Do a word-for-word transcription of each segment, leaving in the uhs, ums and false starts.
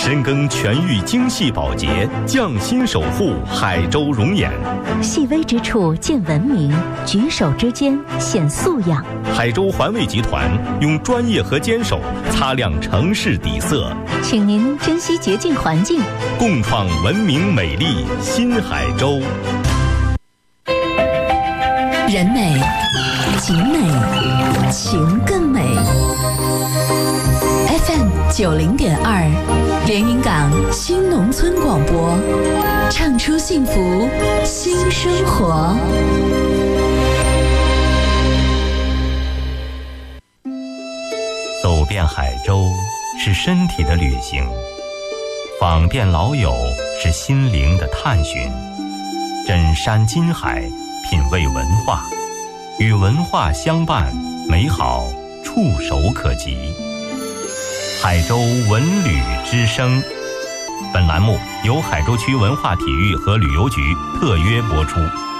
深耕全域精细保洁，匠心守护海州容颜。 细微之处见文明，举手之间显素养。 海州环卫集团用专业和坚守擦亮城市底色， 请您珍惜洁净环境， 共创文明美丽新海州。 人美景美情更美。 F M 九零点二，连云港新农村广播，唱出幸福新生活。 走遍海州是身体的旅行，访遍老友是心灵的探寻，枕山金海，品味文化，与文化相伴，美好触手可及。海州文旅之声，本栏目由海州区文化体育和旅游局特约播出。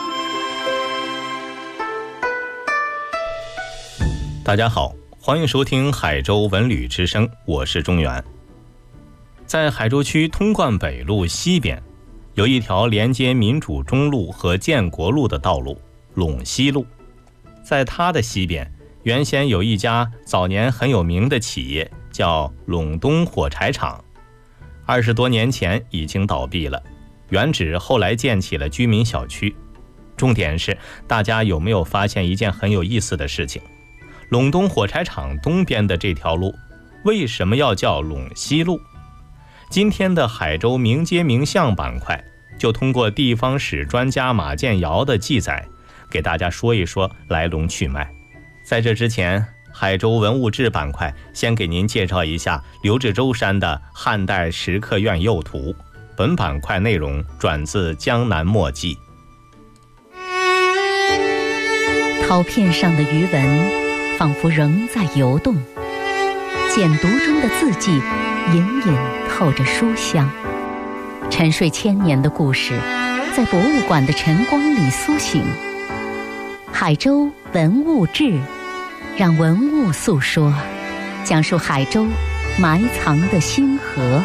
大家好，欢迎收听海州文旅之声，我是中原。在海州区通贯北路西边，有一条连接民主中路和建国路的道路陇西路。在它的西边，原先有一家早年很有名的企业，叫陇东火柴厂。二十多年前已经倒闭了，原址后来建起了居民小区。重点是，大家有没有发现一件很有意思的事情？陇东火柴厂东边的这条路为什么要叫陇西路？今天的海州名街名巷板块就通过地方史专家马建尧的记载，给大家说一说来龙去脉。在这之前，海州文物志板块先给您介绍一下刘志舟山的汉代石刻院釉图。本板块内容转自江南墨迹。 陶片上的余纹仿佛仍在游动，简读中的字迹隐隐透着书香。沉睡千年的故事在博物馆的晨光里苏醒。海州文物志，让文物诉说，讲述海州埋藏的星河。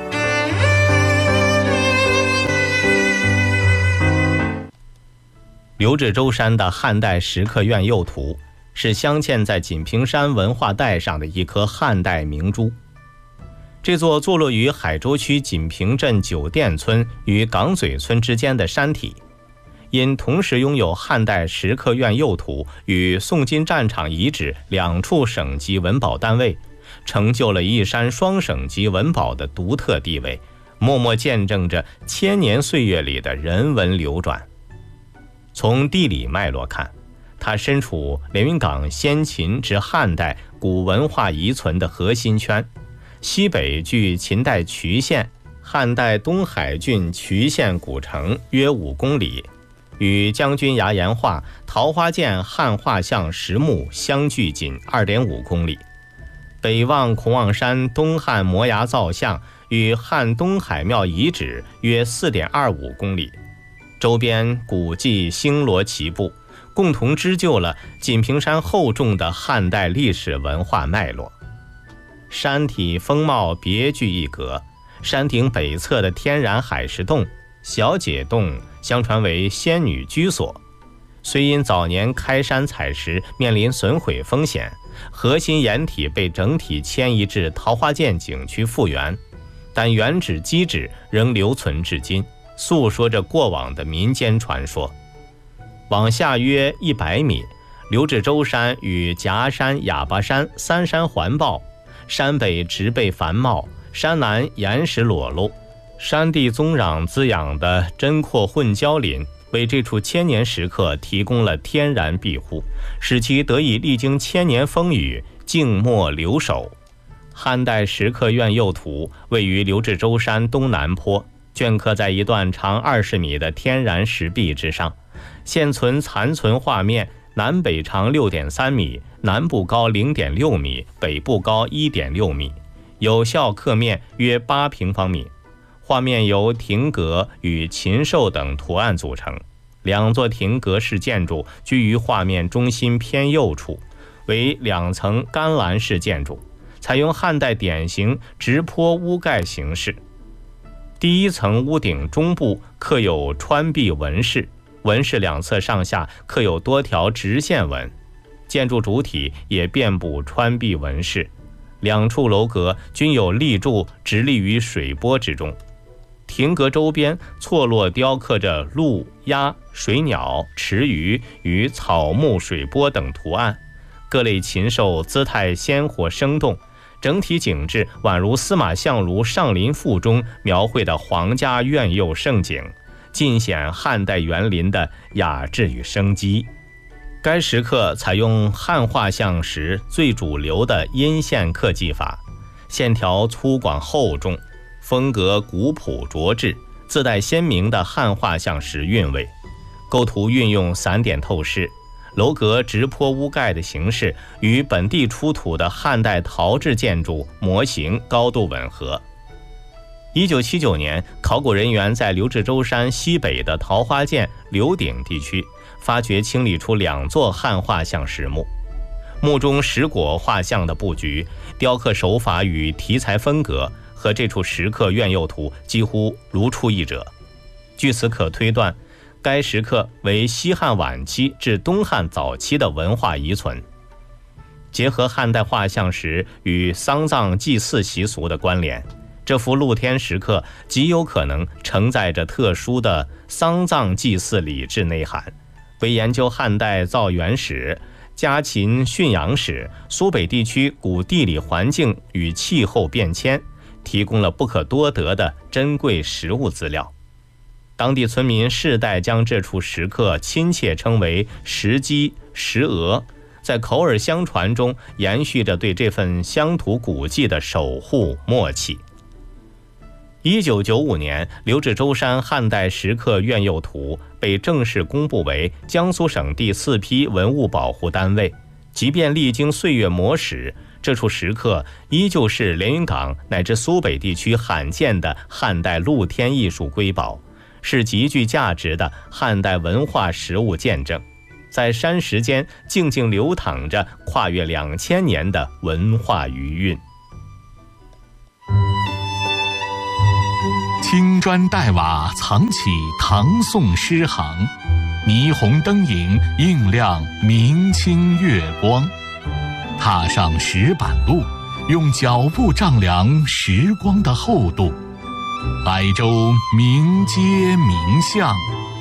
刘志舟山的汉代石刻院釉图是镶嵌在锦屏山文化带上的一颗汉代明珠。这座坐落于海州区锦屏镇九店村与港嘴村之间的山体，因同时拥有汉代石刻院釉图与宋金战场遗址两处省级文保单位，成就了一山双省级文保的独特地位，默默见证着千年岁月里的人文流转。从地理脉络看，它身处连云港先秦至汉代古文化遗存的核心圈，西北距秦代渠县、汉代东海郡渠县古城约五公里，与将军崖岩画、桃花涧汉画像石墓相距仅 二点五公里。北望孔望山东汉摩崖造像与汉东海庙遗址约 四点二五公里，周边古迹星罗棋布，共同织就了锦屏山厚重的汉代历史文化脉络。山体风貌别具一格，山顶北侧的天然海石洞小解洞相传为仙女居所，虽因早年开山采石面临损毁风险，核心岩体被整体迁移至桃花涧景区复原，但原址基址仍留存至今，诉说着过往的民间传说。往下约一百米，刘志舟山与夹山、哑巴山三山环抱，山北植被繁茂，山南岩石裸露，山地宗壤滋养的针阔混交林为这处千年石刻提供了天然庇护，使其得以历经千年风雨，静默留守。汉代石刻院釉图位于刘志舟山东南坡，镌刻在一段长二十米的天然石壁之上，现存残存画面南北长 六点三米，南部高 零点六米，北部高 一点六米，有效刻面约八平方米。画面由亭阁与禽兽等图案组成，两座亭阁式建筑居于画面中心偏右处，为两层干栏式建筑， 采用汉代典型直坡屋盖形式。第一层屋顶中部刻有穿壁纹饰，纹饰两侧上下刻有多条直线纹，建筑主体也遍布穿壁纹饰，两处楼阁均有立柱直立于水波之中，亭阁周边错落雕刻着鹿、鸭、水鸟、池鱼与草木水波等图案，各类禽兽姿态鲜活生动，整体景致宛如司马相如《上林赋》中描绘的皇家苑囿盛景，尽显汉代园林的雅致与生机。该石刻采用汉画像时最主流的阴线刻技法，线条粗犷厚重，风格古朴卓质，自带鲜明的汉画像时韵味。构图运用散点透视，楼阁直坡屋盖的形式与本地出土的汉代陶制建筑模型高度吻合。一九七九年，考古人员在刘志洲山西北的桃花涧刘顶地区发掘清理出两座汉画像石墓，墓中石椁画像的布局、雕刻手法与题材风格和这处石刻苑囿图几乎如出一辙。据此可推断，该石刻为西汉晚期至东汉早期的文化遗存。结合汉代画像石与丧葬祭祀习俗的关联，这幅露天石刻极有可能承载着特殊的丧葬祭祀礼制内涵，为研究汉代造园史、家禽驯养史、苏北地区古地理环境与气候变迁提供了不可多得的珍贵实物资料。当地村民世代将这处石刻亲切称为石鸡、石鹅，在口耳相传中延续着对这份乡土古迹的守护默契。一九九五年，刘志洲山汉代石刻苑囿图被正式公布为江苏省第四批文物保护单位。即便历经岁月磨蚀，这处石刻依旧是连云港乃至苏北地区罕见的汉代露天艺术瑰宝，是极具价值的汉代文化实物见证，在山石间静静流淌着跨越两千年的文化余韵。 青砖黛瓦藏起唐宋诗行，霓虹灯影映亮明清月光。踏上石板路，用脚步丈量时光的厚度。矮州名街名巷。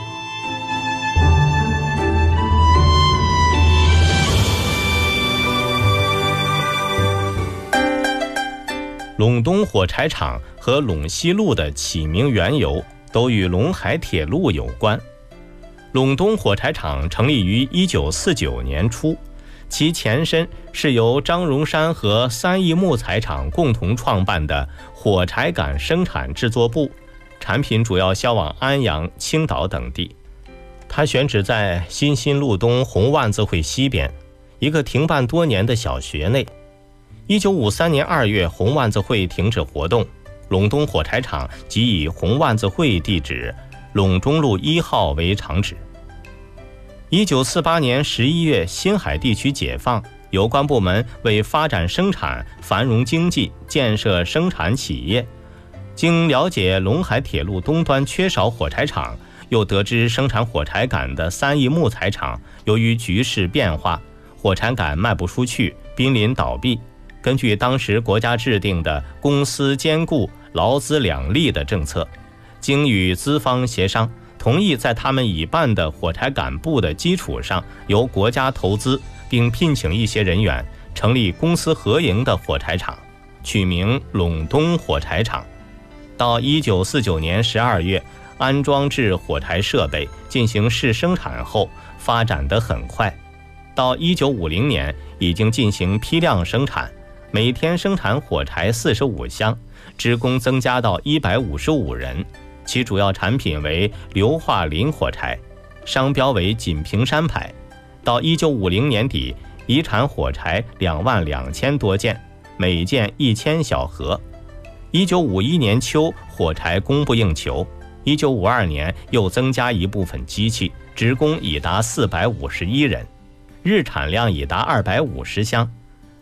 陇东火柴厂和陇西路的起名缘由都与陇海铁路有关。陇东火柴厂成立于一九四九年初，其前身是由张荣山和三义木材厂共同创办的火柴杆生产制作部，产品主要销往安阳、青岛等地。它选址在新兴路东红万字会西边一个停办多年的小学内。一九五三年二月，红万字会停止活动，陇东火柴厂即以红万字会地址陇中路一号为厂址。一九四八年十一月，新海地区解放，有关部门为发展生产、繁荣经济、建设生产企业，经了解陇海铁路东端缺少火柴厂，又得知生产火柴杆的三义木材厂由于局势变化，火柴杆卖不出去，濒临倒闭。根据当时国家制定的公私兼顾、劳资两利的政策，经与资方协商，同意在他们已办的火柴杆部的基础上，由国家投资，并聘请一些人员，成立公私合营的火柴厂，取名陇东火柴厂。到一九四九年十二月，安装置火柴设备，进行试生产后，发展得很快。到一九五零年，已经进行批量生产，每天生产火柴四十五箱，职工增加到一百五十五人。其主要产品为硫化磷火柴，商标为锦屏山牌。到一九五零年底，遗产火柴两万两千多件，每件一千小盒。一九五一年秋，火柴供不应求。一九五二年又增加一部分机器，职工已达四百五十一人，日产量已达二百五十箱。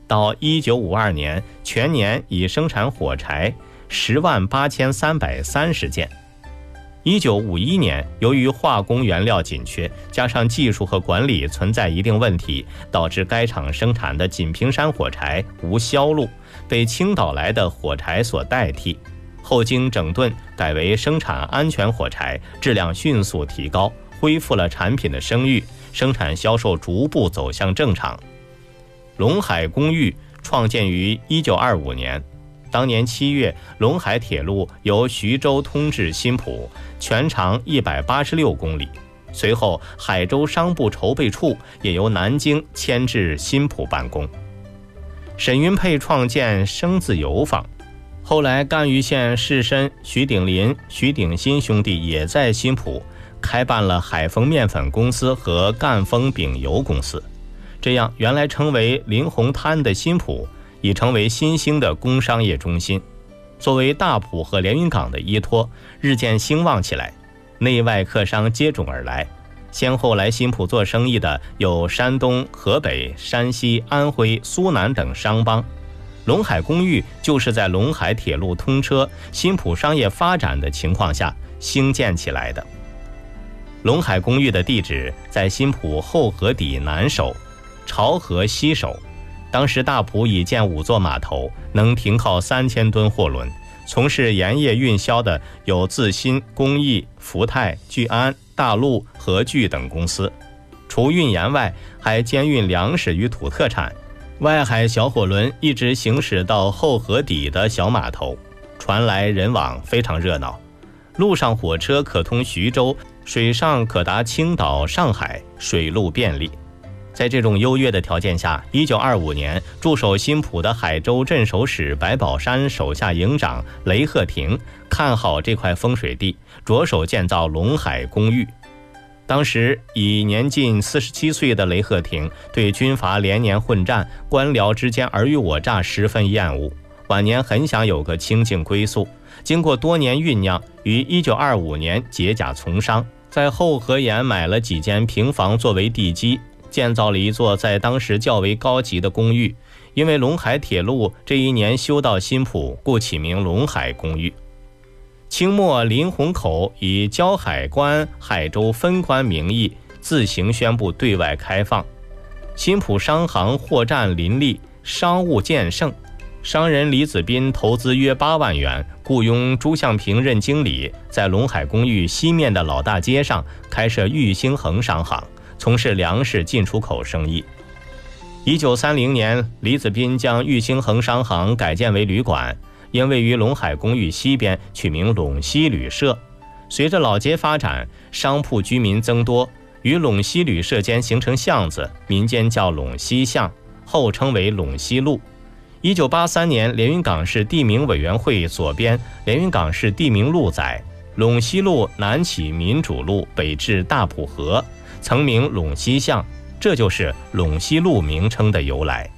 到一九五二年，全年已生产火柴十万八千三百三十件。一九五一年，由于化工原料紧缺，加上技术和管理存在一定问题，导致该厂生产的锦屏山火柴无销路，被青岛来的火柴所代替。后经整顿，改为生产安全火柴，质量迅速提高，恢复了产品的声誉，生产销售逐步走向正常。陇海公寓创建于一九二五年，当年七月，陇海铁路由徐州通至新浦，全长一百八十六公里。随后，海州商部筹备处也由南京迁至新浦办公。沈云沛创建生字油坊，后来赣榆县士绅徐鼎林、徐鼎新兄弟也在新浦开办了海丰面粉公司和赣丰饼油公司。这样，原来称为临洪滩的新浦已成为新兴的工商业中心，作为大埔和连云港的依托，日渐兴旺起来。内外客商接踵而来，先后来新浦做生意的有山东、河北、山西、安徽、苏南等商帮。陇海公寓就是在陇海铁路通车、新浦商业发展的情况下兴建起来的。陇海公寓的地址在新浦后河底南首，潮河西首。当时大埔已建五座码头，能停靠三千吨货轮。从事盐业运销的有自新、工艺、福泰、聚安、大陆、和聚等公司。除运盐外，还兼运粮食与土特产。外海小火轮一直行驶到后河底的小码头，船来人往，非常热闹。陆上火车可通徐州，水上可达青岛、上海，水路便利。在这种优越的条件下，一九二五年，驻守新浦的海州镇守使白宝山手下营长雷鹤亭看好这块风水地，着手建造陇海公寓。当时已年近四十七岁的雷鹤亭对军阀连年混战、官僚之间尔虞我诈十分厌恶，晚年很想有个清静归宿。经过多年酝酿，于一九二五年解甲从商，在后河沿买了几间平房作为地基，建造了一座在当时较为高级的公寓。因为陇海铁路这一年修到新浦，故起名陇海公寓。清末林洪口以胶海关海州分关名义自行宣布对外开放，新浦商行货站林立，商务渐盛。商人李子斌投资约八万元，雇佣朱向平任经理，在陇海公寓西面的老大街上开设裕兴恒商行，从事粮食进出口生意。一九三零年，李子斌将裕兴恒商行改建为旅馆，因位于陇海公寓西边，取名陇西旅社。随着老街发展，商铺居民增多，与陇西旅社间形成巷子，民间叫陇西巷，后称为陇西路。一九八三年，连云港市地名委员会所编《连云港市地名录》载，陇西路南起民主路，北至大埔河，曾名陇西巷，这就是陇西路名称的由来。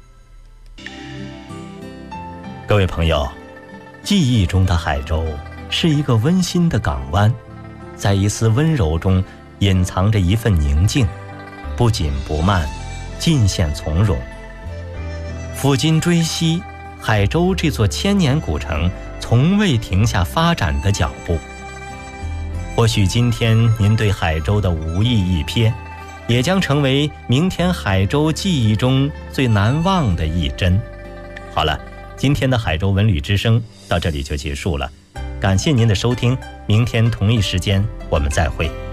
各位朋友，记忆中的海州是一个温馨的港湾，在一丝温柔中隐藏着一份宁静，不紧不慢，尽显从容。抚今追昔，海州这座千年古城从未停下发展的脚步。或许今天您对海州的无意一瞥，也将成为明天海州记忆中最难忘的一帧。好了，今天的海州文旅之声到这里就结束了，感谢您的收听，明天同一时间我们再会。